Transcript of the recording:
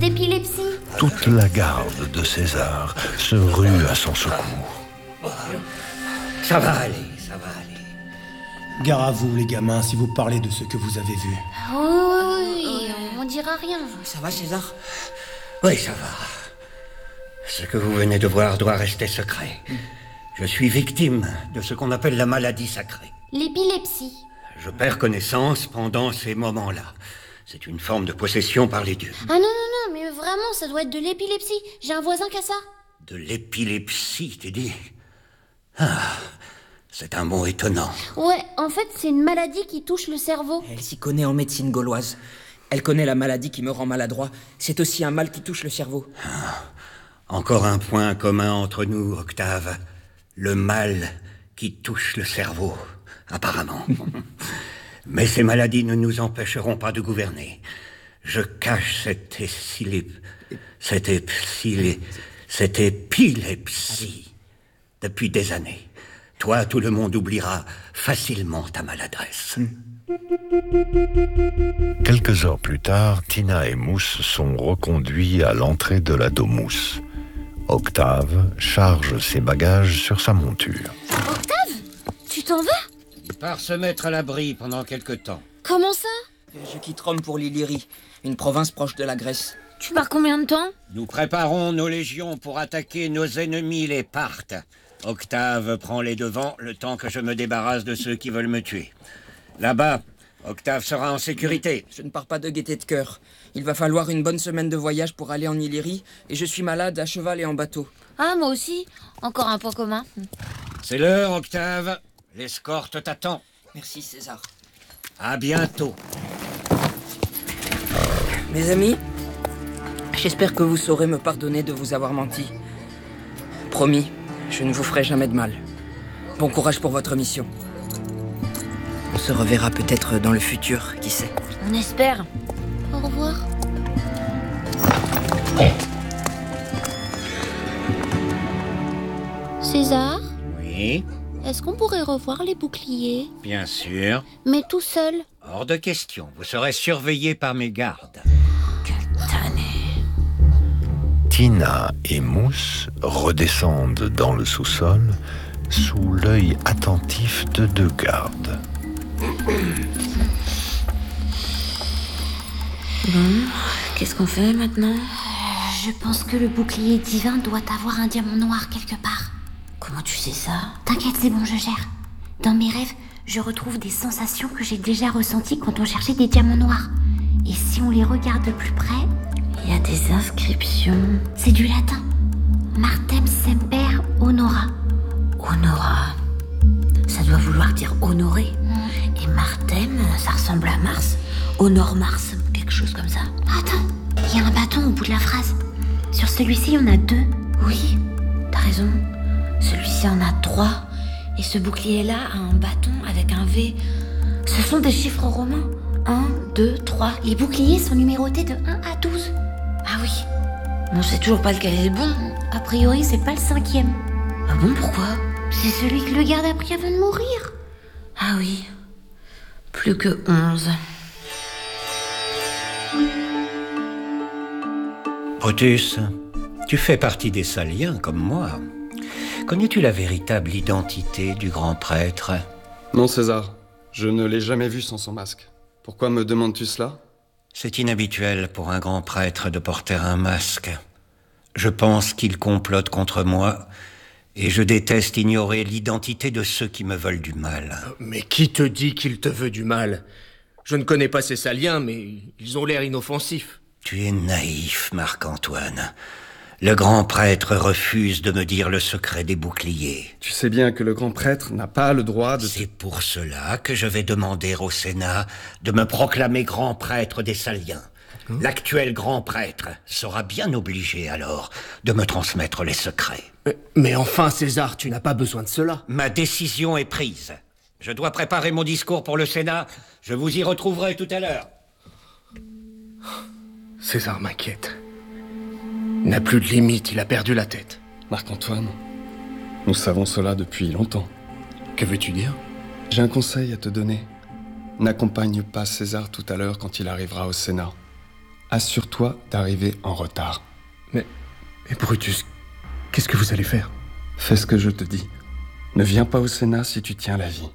l'épilepsie. Toute la garde de César se rue à son secours. Ça va aller, ça va aller. Gare à vous, les gamins, si vous parlez de ce que vous avez vu. Oui, on dira rien. Ça va, César? Oui, ça va. Ce que vous venez de voir doit rester secret. Je suis victime de ce qu'on appelle la maladie sacrée. L'épilepsie. Je perds connaissance pendant ces moments-là. C'est une forme de possession par les dieux. Ah non, non, non, mais vraiment, ça doit être de l'épilepsie. J'ai un voisin qui a ça. De l'épilepsie, tu dis? Ah, c'est un mot étonnant. Ouais, en fait, c'est une maladie qui touche le cerveau. Elle s'y connaît en médecine gauloise. Elle connaît la maladie qui me rend maladroit. C'est aussi un mal qui touche le cerveau. Encore un point commun entre nous, Octave. Le mal qui touche le cerveau, apparemment. Mais ces maladies ne nous empêcheront pas de gouverner. Je cache cette épilepsie depuis des années. Toi, tout le monde oubliera facilement ta maladresse. Quelques heures plus tard, Tina et Mousse sont reconduits à l'entrée de la Domus. Octave charge ses bagages sur sa monture. Octave, tu t'en vas? Il part se mettre à l'abri pendant quelque temps. Comment ça? Je quitte Rome pour l'Illyrie, une province proche de la Grèce. Tu pars combien de temps? Nous préparons nos légions pour attaquer nos ennemis, les Parthes. Octave prend les devants le temps que je me débarrasse de ceux qui veulent me tuer. Là-bas, Octave sera en sécurité. Je ne pars pas de gaieté de cœur. Il va falloir une bonne semaine de voyage pour aller en Illyrie, et je suis malade à cheval et en bateau. Ah, moi aussi. Encore un point commun. C'est l'heure, Octave. L'escorte t'attend. Merci, César. À bientôt. Mes amis, j'espère que vous saurez me pardonner de vous avoir menti. Promis, je ne vous ferai jamais de mal. Bon courage pour votre mission. On se reverra peut-être dans le futur, qui sait. On espère. Au revoir. César, Oui, est-ce qu'on pourrait revoir les boucliers? bien sûr. Mais tout seul. Hors de question. Vous serez surveillé par mes gardes. Tina et Mousse redescendent dans le sous-sol sous l'œil attentif de deux gardes. Bon, qu'est-ce qu'on fait maintenant? Je pense que le bouclier divin doit avoir un diamant noir quelque part. Comment tu sais ça? T'inquiète, c'est bon, je gère. Dans mes rêves, je retrouve des sensations que j'ai déjà ressenties quand on cherchait des diamants noirs. Et si on les regarde de plus près, il y a des inscriptions. C'est du latin. Martem semper honora. Honora. Ça doit vouloir dire honorer. Et Martem, ça ressemble à Mars. Honore Mars, quelque chose comme ça. Attends, il y a un bâton au bout de la phrase. Sur celui-ci, il y en a deux. Oui, t'as raison. Celui-ci en a 3. Et ce bouclier-là a un bâton avec un V. Ce sont des chiffres romains. 1, 2, 3. Les boucliers sont numérotés de 1 à 12. Ah oui. On sait toujours pas lequel est le bon. A priori, c'est pas le 5e. Ah bon, pourquoi? C'est celui que le garde a pris avant de mourir. Ah oui. Plus que 11. Brutus, tu fais partie des Saliens comme moi. Connais-tu la véritable identité du grand prêtre? Non, César. Je ne l'ai jamais vu sans son masque. Pourquoi me demandes-tu cela? C'est inhabituel pour un grand prêtre de porter un masque. Je pense qu'il complote contre moi et je déteste ignorer l'identité de ceux qui me veulent du mal. Mais qui te dit qu'il te veut du mal? Je ne connais pas ces Saliens, mais ils ont l'air inoffensifs. Tu es naïf, Marc-Antoine. Le grand prêtre refuse de me dire le secret des boucliers. Tu sais bien que le grand prêtre n'a pas le droit de... C'est pour cela que je vais demander au Sénat de me proclamer grand prêtre des Saliens. L'actuel grand prêtre sera bien obligé alors de me transmettre les secrets. Mais enfin, César, tu n'as pas besoin de cela. Ma décision est prise. Je dois préparer mon discours pour le Sénat. Je vous y retrouverai tout à l'heure. César m'inquiète. Il n'a plus de limite, il a perdu la tête. Marc-Antoine, nous savons cela depuis longtemps. Que veux-tu dire? J'ai un conseil à te donner. N'accompagne pas César tout à l'heure quand il arrivera au Sénat. assure-toi d'arriver en retard. Mais Brutus, qu'est-ce que vous allez faire? Fais ce que je te dis. Ne viens pas au Sénat si tu tiens la vie.